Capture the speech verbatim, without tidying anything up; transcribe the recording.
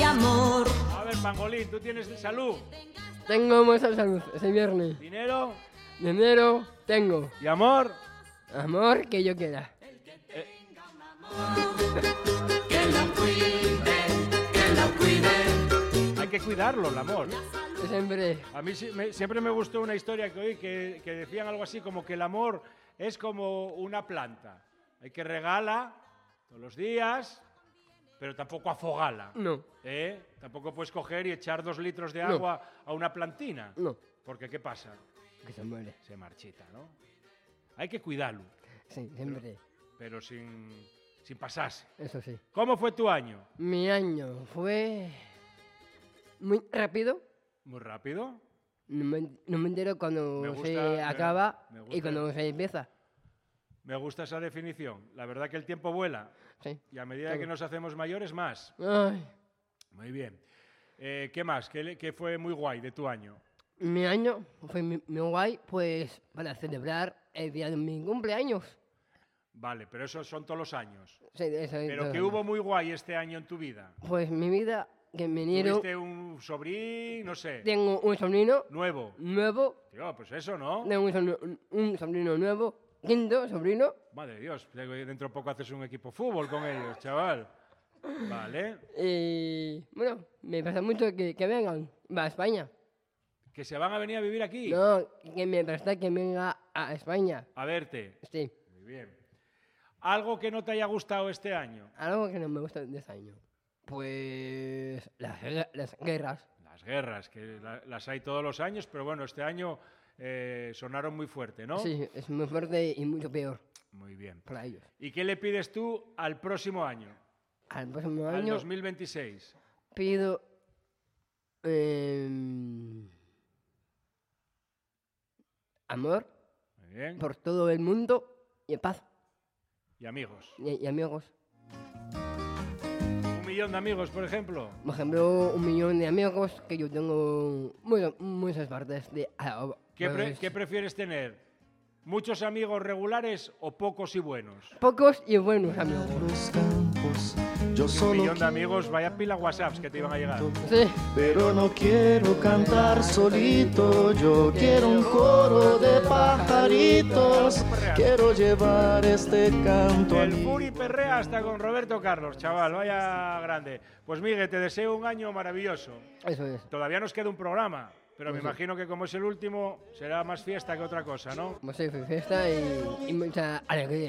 y amor. A ver, Pangolín, ¿tú tienes salud? Tengo mucha salud, ese viernes. ¿Dinero? Dinero, tengo. ¿Y amor? Amor que yo quiera. Eh, Que lo cuiden, que lo cuiden. hay que cuidarlo, el amor. Siempre. A mí sí- me- siempre me gustó una historia que oí que, que decían algo así como que el amor es como una planta. Hay que regala todos los días, pero tampoco afogala. No, ¿eh? Tampoco puedes coger y echar dos litros de No. agua a una plantina. no. Porque ¿qué pasa? Que se muere. Se marchita, ¿no? Hay que cuidarlo, Sí, siempre. pero sin, sin pasarse. Eso sí. ¿Cómo fue tu año? Mi año fue muy rápido. ¿Muy rápido? No me, no me entero cuando Me gusta- se me- acaba me y gusta. cuando se empieza. Me gusta esa definición. La verdad que el tiempo vuela Sí. y a medida Todo. que nos hacemos mayores, más. Ay, Muy bien. Eh, ¿Qué más? ¿Qué, le- qué fue muy guay de tu año? mi año fue muy, muy guay, pues para celebrar el día de mi cumpleaños. Vale, pero esos son todos los años. Sí, eso es ¿Pero todo. qué hubo muy guay este año en tu vida? Pues mi vida, que me vinieron, ¿Tuviste un sobrín, no sé, tengo un sobrino nuevo? nuevo, Tío, pues eso, ¿no? tengo un sobrino, un sobrino nuevo, quinto sobrino, Madre de Dios, dentro de poco haces un equipo fútbol con ellos, chaval. Vale. y bueno, me pasa mucho que, que vengan, va a España. ¿Que se van a venir a vivir aquí? No, que me presta que venga a España. A verte. Sí, Muy bien. ¿Algo que no te haya gustado este año? algo que no me gusta de este año. Pues las, guerra- las guerras. Las guerras, que la- las hay todos los años, pero bueno, este año eh, sonaron muy fuerte, ¿no? Sí, es muy fuerte y mucho peor Muy bien. para ellos. ¿Y qué le pides tú al próximo año? Al próximo Al año dos mil veintiséis. pido em, amor Muy bien. por todo el mundo y paz Y amigos. y, y amigos. Un millón de amigos, por ejemplo. Por ejemplo, un millón de amigos que yo tengo muy- muchas partes de... ah, ¿Qué, pre- pues, qué prefieres tener? ¿Muchos amigos regulares o pocos y buenos? pocos y buenos amigos. Los campos, yo Un solo millón de quiero, amigos, vaya pila WhatsApps que te iban a llegar. Sí, pero no quiero cantar solito. Yo quiero un coro de pajaritos. Quiero llevar este canto a El mí. Furi Perrea hasta con Roberto Carlos, chaval, vaya grande. Pues Miguel, te deseo un año maravilloso. eso es. Todavía nos queda un programa, pero me Pues sí. imagino que como es el último, será más fiesta que otra cosa, ¿no? Pues sí, fue fiesta y, y mucha alegría.